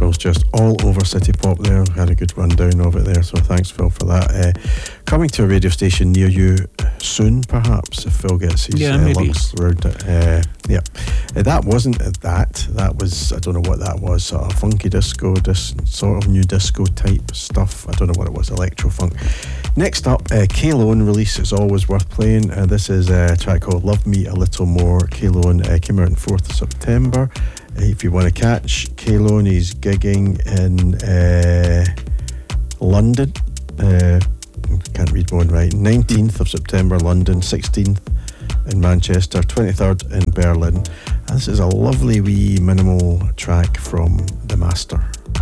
Phil's just all over City Pop there. Had a good rundown of it there, so thanks, Phil, for that. Coming to a radio station near you soon, perhaps, if Phil gets his lumps around it. That wasn't that. That was, I don't know what that was, sort of funky disco, sort of new disco type stuff. I don't know what it was, electro funk. Next up, K-Lone release is always worth playing. This is a track called Love Me a Little More. K-Lone came out on 4th of September. If you want to catch K-Lone, he's gigging in London. Can't read one right. 19th of September, London. 16th in Manchester. 23rd in Berlin. And this is a lovely wee minimal track from The Master.